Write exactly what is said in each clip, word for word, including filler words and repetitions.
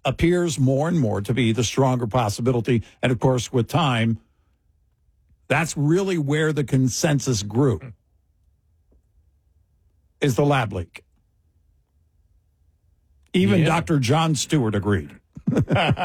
appears more and more to be the stronger possibility. And, of course, with time, that's really where the consensus grew, is the lab leak. Even yeah. Doctor Jon Stewart agreed. No,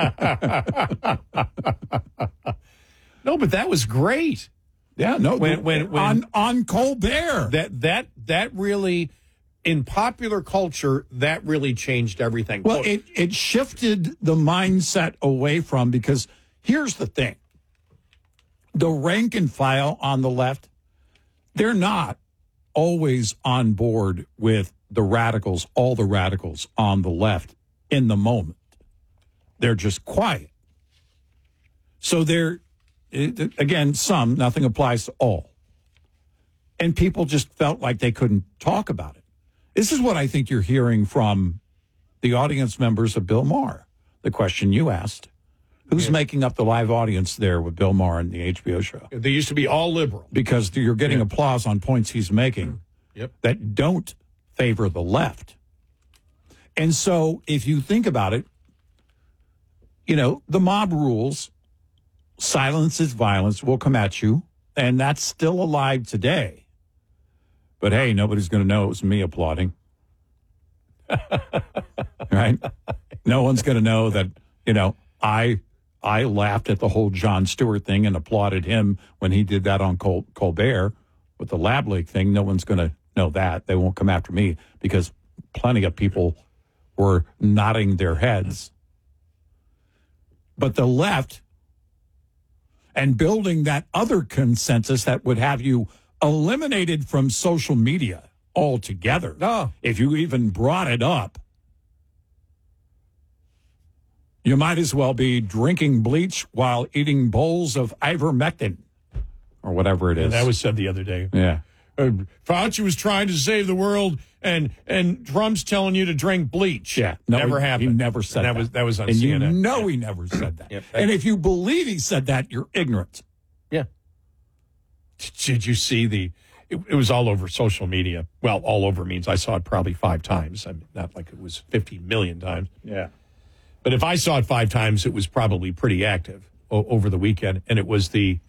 but that was great. Yeah, no, when, when, when, on on Colbert. That that that really, in popular culture, that really changed everything. Well, it, it shifted the mindset away from, because here's the thing. The rank and file on the left, they're not always on board with the radicals, all the radicals on the left in the moment. They're just quiet. So they're, again, some, nothing applies to all. And people just felt like they couldn't talk about it. This is what I think you're hearing from the audience members of Bill Maher. The question you asked, who's yeah. making up the live audience there with Bill Maher and the H B O show? They used to be all liberal. Because you're getting yeah. applause on points he's making yep. that don't favor the left. And so if you think about it, you know, the mob rules, silence is violence, will come at you, and that's still alive today. But hey, nobody's going to know it was me applauding. Right? No one's going to know that, you know, I I laughed at the whole Jon Stewart thing and applauded him when he did that on Col- Colbert with the lab leak thing. No one's going to know that. They won't come after me because plenty of people were nodding their heads. But the left, and building that other consensus that would have you eliminated from social media altogether, oh. if you even brought it up, you might as well be drinking bleach while eating bowls of ivermectin or whatever it is. And that was said the other day. Yeah. Uh, Fauci was trying to save the world, and and Trump's telling you to drink bleach. Yeah, no, never he, happened. He never said and that. that. Was that was on and C N N. You know yeah. he never said that. Yep. And if you believe he said that, you're ignorant. Yeah. Did you see the? It, it was all over social media. Well, all over means I saw it probably five times. I mean, not like it was fifty million times. Yeah. But if I saw it five times, it was probably pretty active o- over the weekend, and it was the.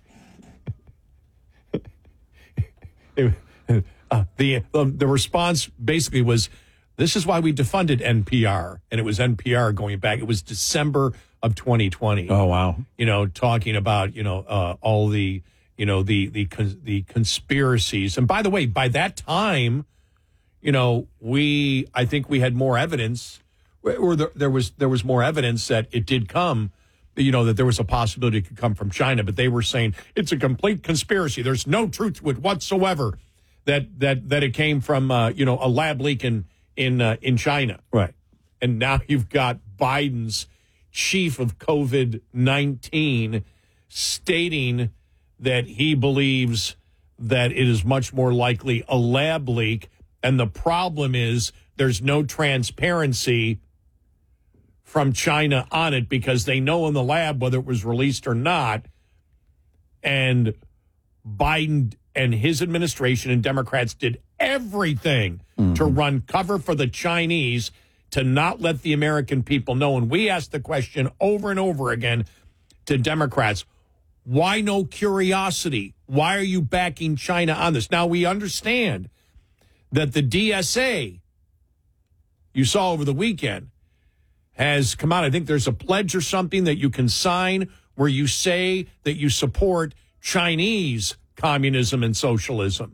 it, Uh, the um, the response basically was, this is why we defunded N P R. And it was N P R going back. It was December of twenty twenty. Oh, wow. You know, talking about, you know, uh, all the, you know, the, the, cons- the conspiracies. And by the way, by that time, you know, we, I think we had more evidence, or there, there was, there was more evidence that it did come, you know, that there was a possibility it could come from China. But they were saying it's a complete conspiracy. There's no truth to it whatsoever. That that that it came from uh, you know, a lab leak in in uh, in China, right? And now you've got Biden's chief of COVID nineteen stating that he believes that it is much more likely a lab leak, and the problem is there's no transparency from China on it because they know in the lab whether it was released or not, and Biden and his administration and Democrats did everything mm-hmm. to run cover for the Chinese to not let the American people know. And we asked the question over and over again to Democrats, why no curiosity? Why are you backing China on this? Now, we understand that the D S A, you saw over the weekend, has come out. I think there's a pledge or something that you can sign where you say that you support Chinese communism and socialism.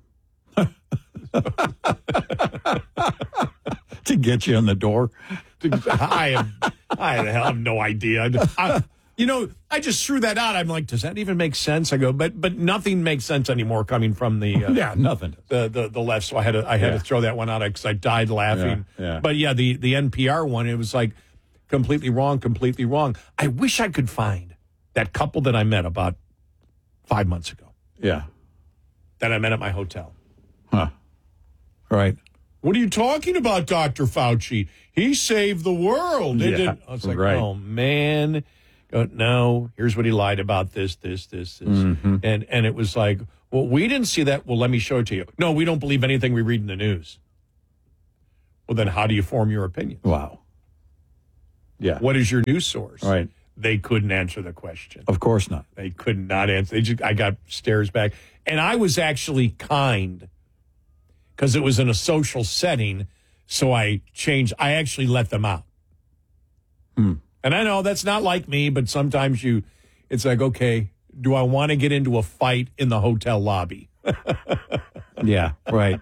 To get you in the door. I have, I have no idea. I, you know, I just threw that out. I'm like, does that even make sense? I go, but but nothing makes sense anymore coming from the uh, yeah, nothing the, the the left. So I had to I had yeah. to throw that one out because I died laughing. Yeah, yeah. But yeah, the the N P R one, it was like completely wrong, completely wrong. I wish I could find that couple that I met about five months ago. Yeah. That I met at my hotel. Huh. Right. What are you talking about, Doctor Fauci? He saved the world. They yeah, did. I was like, right. oh, man. Go, no, here's what he lied about, this, this, this, this. Mm-hmm. And and it was like, well, we didn't see that. Well, let me show it to you. No, we don't believe anything we read in the news. Well, then how do you form your opinion? Wow. Yeah. What is your news source? Right. They couldn't answer the question. Of course not. They could not answer. They just, I got stares back. And I was actually kind because it was in a social setting. So I changed. I actually let them out. Hmm. And I know that's not like me, but sometimes you, it's like, okay, do I want to get into a fight in the hotel lobby? Yeah, right.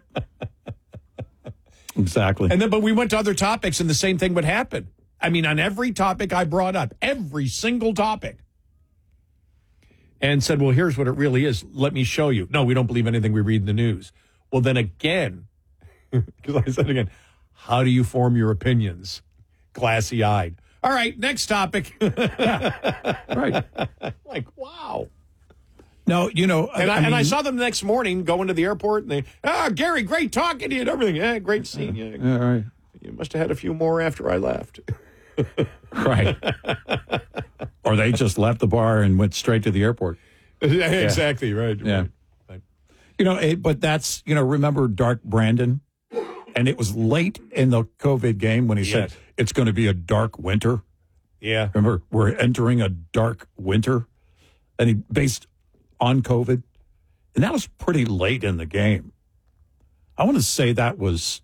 Exactly. And then, but we went to other topics and the same thing would happen. I mean, on every topic I brought up, every single topic, and said, well, here's what it really is. Let me show you. No, we don't believe anything we read in the news. Well, then again, because I said again, how do you form your opinions? Glassy-eyed. All right, next topic. Yeah, right. Like, wow. No, you know, And I, I mean, and I saw them the next morning going to the airport, and they, ah, Gary, great talking to you and everything. Yeah, great seeing you. Yeah, right. You must have had a few more after I left. Right. Or they just left the bar and went straight to the airport. Yeah, exactly, right. Yeah. Right. Right. You know, it, but that's, you know, remember Dark Brandon? And it was late in the COVID game when he Yes. said it's going to be a dark winter. Yeah. Remember, we're entering a dark winter. And he based on COVID. And that was pretty late in the game. I want to say that was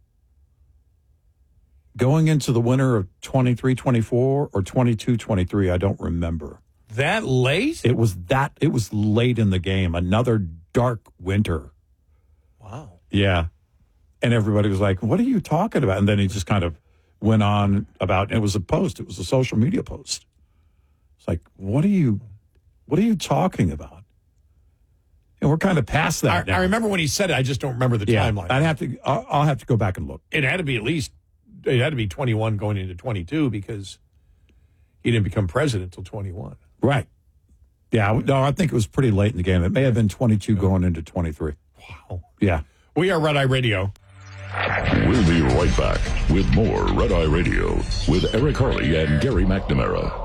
going into the winter of twenty-three twenty-four or twenty-two twenty-three. I don't remember. That late? It was that, it was late in the game. Another dark winter. Wow. Yeah. And everybody was like, what are you talking about? And then he just kind of went on about, it was a post. It was a social media post. It's like, what are you, what are you talking about? And we're kind of past I, that now. I remember when he said it. I just don't remember the yeah, timeline. I'd have to, I'll, I'll have to go back and look. It had to be at least, it had to be twenty-one going into twenty-two because he didn't become president until twenty-one. Right. Yeah. No, I think it was pretty late in the game. It may have been twenty-two going into twenty-three. Wow. Yeah. We are Red Eye Radio. We'll be right back with more Red Eye Radio with Eric Harley and Gary McNamara.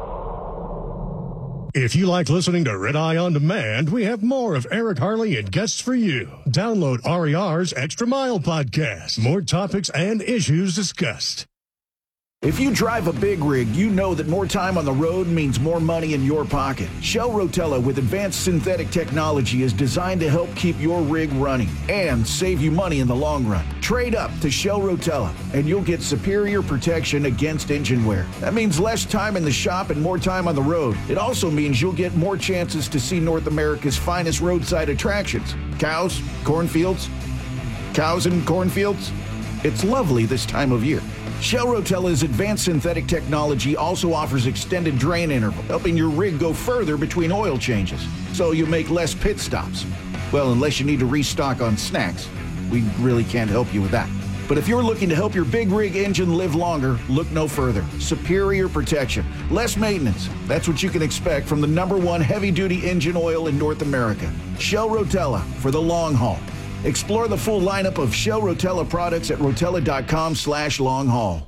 If you like listening to Red Eye On Demand, we have more of Eric Harley and guests for you. Download R E R's Extra Mile podcast. More topics and issues discussed. If you drive a big rig, you know that more time on the road means more money in your pocket. Shell Rotella with advanced synthetic technology is designed to help keep your rig running and save you money in the long run. Trade up to Shell Rotella and you'll get superior protection against engine wear. That means less time in the shop and more time on the road. It also means you'll get more chances to see North America's finest roadside attractions. Cows, cornfields, cows and cornfields. It's lovely this time of year. Shell Rotella's advanced synthetic technology also offers extended drain interval, helping your rig go further between oil changes, so you make less pit stops. Well, unless you need to restock on snacks. We really can't help you with that. But if you're looking to help your big rig engine live longer, look no further. Superior protection, less maintenance. That's what you can expect from the number one heavy-duty engine oil in North America. Shell Rotella for the long haul. Explore the full lineup of Shell Rotella products at rotella.com slash long haul.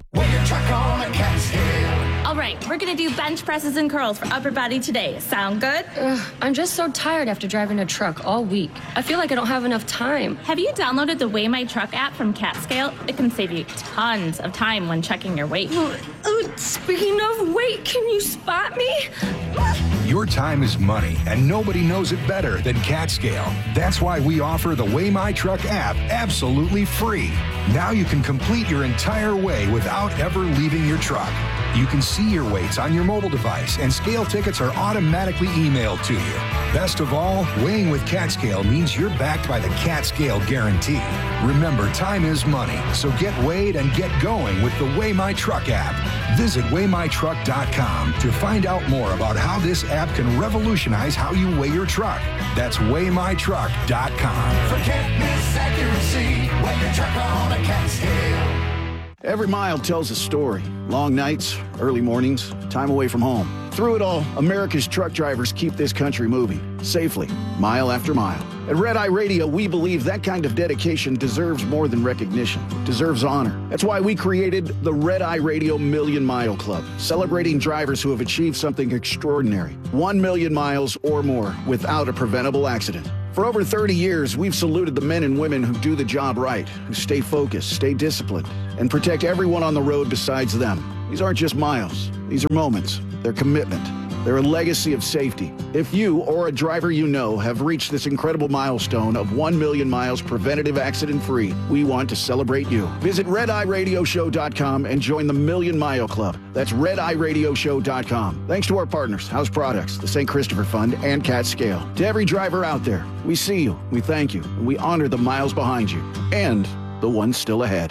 All right, we're going to do bench presses and curls for upper body today. Sound good? Ugh, I'm just so tired after driving a truck all week. I feel like I don't have enough time. Have you downloaded the Weigh My Truck app from CatScale? It can save you tons of time when checking your weight. Uh, speaking of weight, can you spot me? Your time is money, and nobody knows it better than CatScale. That's why we offer the Weigh My Truck app absolutely free. Now you can complete your entire weigh without ever leaving your truck. You can see your weights on your mobile device, and scale tickets are automatically emailed to you. Best of all, weighing with CatScale means you're backed by the CatScale guarantee. Remember, time is money, so get weighed and get going with the Weigh My Truck app. Visit weigh my truck dot com to find out more about how this app can revolutionize how you weigh your truck. That's weigh my truck dot com. Forget miss accuracy, weigh your truck on a CatScale. Every mile tells a story. Long nights, early mornings, time away from home. Through it all, America's truck drivers keep this country moving, safely, mile after mile. At Red Eye Radio, we believe that kind of dedication deserves more than recognition. It deserves honor. That's why we created the Red Eye Radio Million Mile Club, celebrating drivers who have achieved something extraordinary. One million miles or more without a preventable accident. For over thirty years, we've saluted the men and women who do the job right, who stay focused, stay disciplined, and protect everyone on the road besides them. These aren't just miles. These are moments. They're commitment. They're a legacy of safety. If you or a driver you know have reached this incredible milestone of one million miles preventative accident-free, we want to celebrate you. Visit red eye radio show dot com and join the Million Mile Club. That's red eye radio show dot com. Thanks to our partners, House Products, the Saint Christopher Fund, and Cat Scale. To every driver out there, we see you, we thank you, and we honor the miles behind you and the ones still ahead.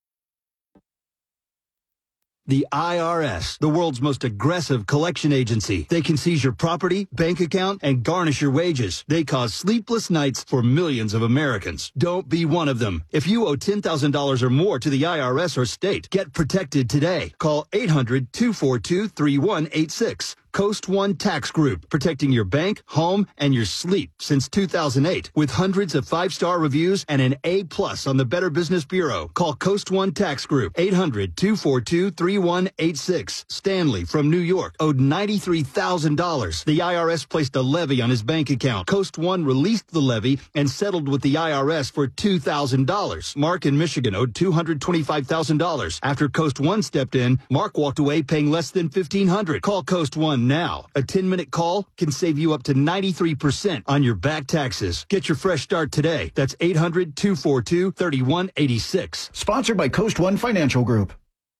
The I R S, the world's most aggressive collection agency. They can seize your property, bank account, and garnish your wages. They cause sleepless nights for millions of Americans. Don't be one of them. If you owe ten thousand dollars or more to the I R S or state, get protected today. Call eight hundred, two four two, three one eight six. Coast One Tax Group, protecting your bank, home, and your sleep since two thousand eight. With hundreds of five-star reviews and an A plus on the Better Business Bureau. Call Coast One Tax Group, eight hundred, two four two, three one eight six. Stanley from New York owed ninety-three thousand dollars. The I R S placed a levy on his bank account. Coast One released the levy and settled with the I R S for two thousand dollars. Mark in Michigan owed two hundred twenty-five thousand dollars. After Coast One stepped in, Mark walked away paying less than fifteen hundred dollars. Call Coast One now. A ten-minute call can save you up to ninety-three percent on your back taxes. Get your fresh start today. That's eight hundred, two four two, three one eight six. Sponsored by Coast One Financial Group.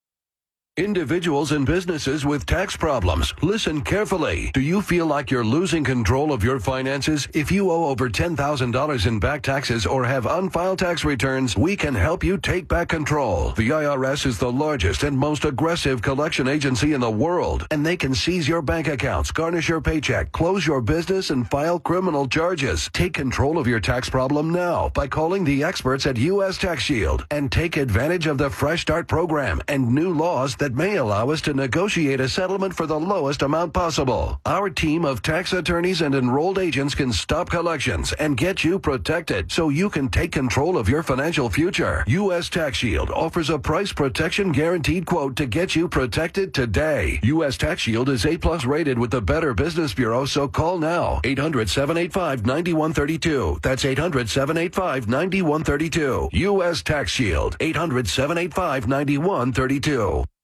Individuals and businesses with tax problems, listen carefully. Do you feel like you're losing control of your finances? If you owe over ten thousand dollars in back taxes or have unfiled tax returns, we can help you take back control. The I R S is the largest and most aggressive collection agency in the world, and they can seize your bank accounts, garnish your paycheck, close your business, and file criminal charges. Take control of your tax problem now by calling the experts at U S Tax Shield and take advantage of the Fresh Start program and new laws that that may allow us to negotiate a settlement for the lowest amount possible. Our team of tax attorneys and enrolled agents can stop collections and get you protected so you can take control of your financial future. U S Tax Shield offers a price protection guaranteed quote to get you protected today. U S Tax Shield is A plus rated with the Better Business Bureau, so call now. eight hundred, seven eight five, nine one three two. That's eight hundred, seven eight five, nine one three two. U S Tax Shield. eight hundred, seven eight five, nine one three two.